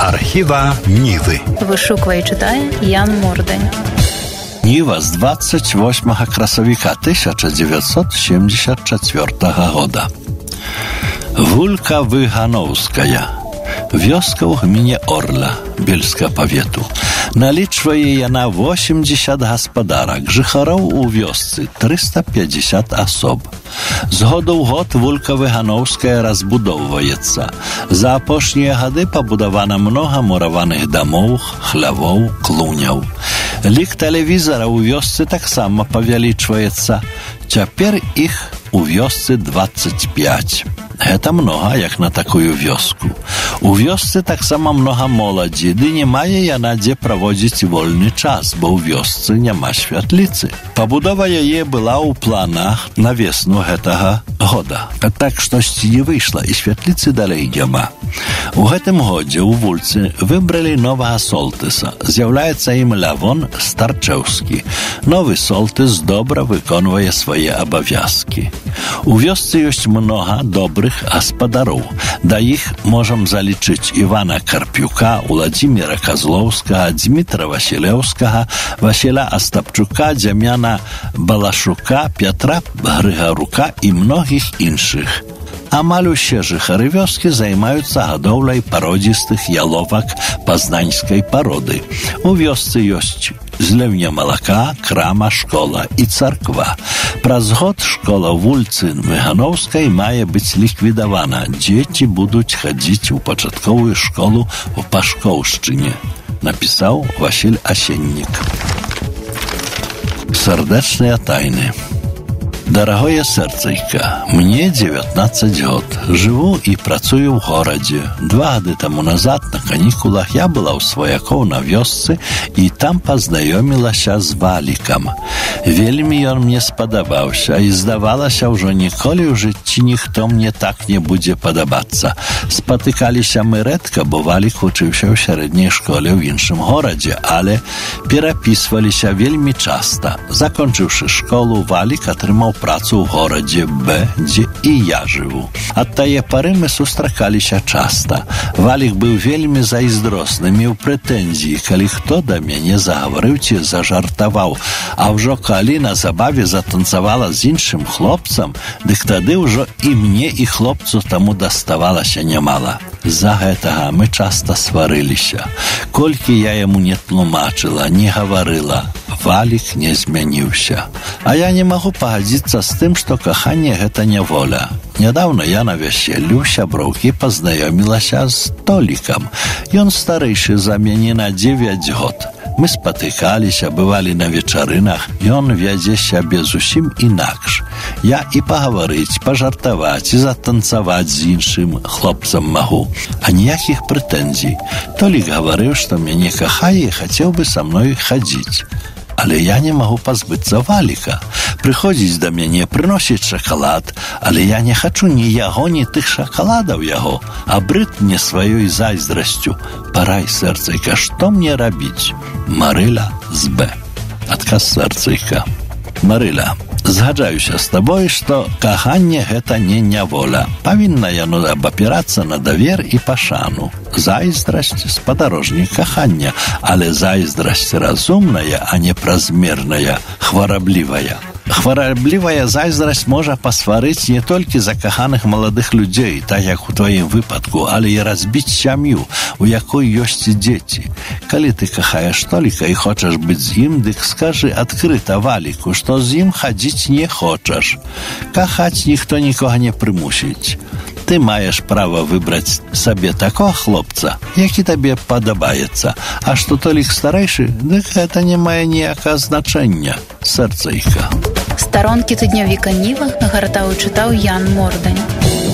Архіва Нівы. Вышуквае і чытае Ян Мордань. Ніва з 28 красавіка 1974 года. Вулька Выгановская. Вёска ў гміне Орла, Бельска павету. Налічвае яна 80 гаспадарак, жыхароў у вёсцы 350 асоб. З году ў год Вулька Выгановская разбудоўваецца. За апошнія гады пабудавана многа мураваных дамоў, хлявоў, клуняў. Лік тэлевізара ў вёсцы таксама павялічваецца. Цяпер іх у вёсцы 25. Гэта многа, як на такую вёску. У вёсцы таксама многа моладзі, ды не мае яна дзе праводзіць вольны час, бо ў вёсцы няма святліцы. Пабудова яе была ў планах на весну гэтага года. Так штосьці не выйшла, і святліцы далей няма. У гэтым годзе ў Вульцы выбралі новага солтыса. З'яўляецца ім Лявон Старчэўскі. Новы солтыс добра выконвае свае абавязкі. У вёсцы ёсць многа добрых гаспадароў. Да іх можам залічыць Івана Карпюка, Уладзіміра Казлоўскага, Дмітра Васілеўскага, Васіля Астапчука, Дзямяна Балашука, Пятра Грыгарука і многіх іншых. Амаль усе жыхары вёскі займаюцца гадоўляй пародзістых яловак пазнаньскай пароды. У вёсцы ёсць зліўня малака, крама, школа і царква. Праз год школа Вульцы Выгановскай мае быць ліквідавана. Дзеці будуць хадзіць у пачатковую школу ў Пашкоўшчыне, напісаў Васіль Асеннік. Сардэчныя тайны. Дарагое сэрцайка, мне 19 год. Жыву і працую ў горадзе. 2 гады таму назад на канікулах я была ў сваякоў на вёсцы і там пазнаёмілася з Валікам. Вельмі ён мне спадабаўся і здавалася, ўжо ніколі ў жыцці ніхто мне так не будзе падабацца. Спатыкаліся мы рэдка, бо Валік вучыўся ў сярэдняй школе ў іншым горадзе, але перапісваліся вельмі часта. Закончыўшы школу, Валік атрымаў працу ў горадзе Б, дзе і я жыву. Ад тае пары мы сустракаліся часта. Валік быў вельмі зайздросны, меў прэтэнзіі, калі хто да мяне загаварыў ці зажартаваў, а ўжо калі на забаве затанцавала з іншым хлопцам, дык тады ўжо і мне, і хлопцу таму даставалася нямала. З-за гэтага мы часта сварыліся. Колькі я яму не тлумачыла, не гаварыла, Валік не змяніўся. А я не магу пагадзіцца з тым, што каханне гэта няволя. Нядаўна я на вяселлі ў сяброўкі пазнаёмілася з Толікам. Ён старэйшы за мяне на 9 год. Мы спатыкаліся, бывалі на вечарынах, ён вядзе сябе зусім інакш. Я і пагаварыць, пажартаваць, і затанцаваць з іншым хлопцам магу. А ніякіх прэтэнзій. Толік гаварыў, што мяне кахае і хацеў бы са мной хадзіць. Але я не магу пазбыцца Валіка. Прыходзіць да мяне, прыносіць шакалад, але я не хачу ні яго, ні тых шакаладаў яго, а брыд мне сваёй зайздрасцю. Парай, сэрцайка, што мне рабіць? Марыля з Б. Адказ сэрцайка. Марыля, згаджаюся з табой, што каханне гэта не няволя. Павінна яно абапірацца на давер і пашану. Зайздрасць – спадарожнік кахання, але зайздрасць разумная, а не празмерная, хвараблівая. Хвараблівая зайздрасць можа пасварыць не толькі закаханых маладых людзей, так як у тваім выпадку, але і разбіць сям'ю, у якой ёсць дзеці. Калі ты кахаеш Толіка і хочаш быць з ім, дык скажы адкрыта Валіку, што з ім хадзіць не хочаш. Кахаць ніхто нікога не прымусіць. Ты маеш права выбраць сабе такога хлопца, які табе падабаецца. А што Толік старэйшы, дык гэта не мае ніякага значэння. Сэрцайка. Старонкі тыднёвіка Ніва гартаў і чытаў Ян Мордань.